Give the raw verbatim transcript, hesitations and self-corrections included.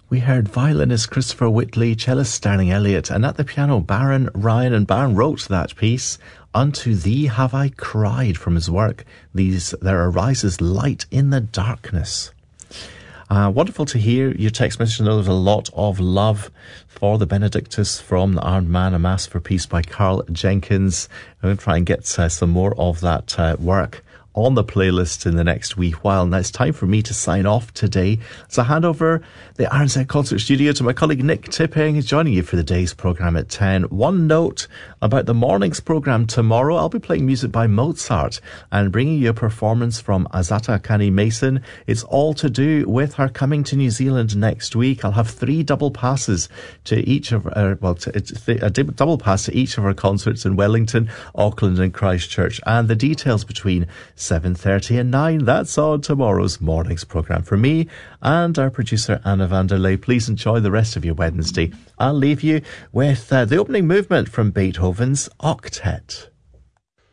We heard violinist Christopher Whitley, cellist Sterling Elliott, and at the piano Baron Ryan. And Baron wrote that piece, "Unto Thee Have I Cried," from his work, These There Arises Light in the Darkness. Uh, wonderful to hear your text message. I know there's a lot of love for the Benedictus from the Armed Man, A Mass for Peace by Carl Jenkins. I'm going to try and get uh, some more of that uh, work on the playlist in the next wee while. Now it's time for me to sign off today. So I hand over the R N Z Concert Studio to my colleague Nick Tipping, who's joining you for the day's programme at ten. One note about the morning's programme tomorrow: I'll be playing music by Mozart and bringing you a performance from Azata Kani Mason. It's all to do with her coming to New Zealand next week. I'll have three double passes to each of her, well, to, to, a double pass to each of her concerts in Wellington, Auckland and Christchurch, and the details between seven thirty and nine. That's on tomorrow's morning's programme. For me and our producer Anna Vanderlei, please enjoy the rest of your Wednesday. I'll leave you with uh, the opening movement from Beethoven's Octet.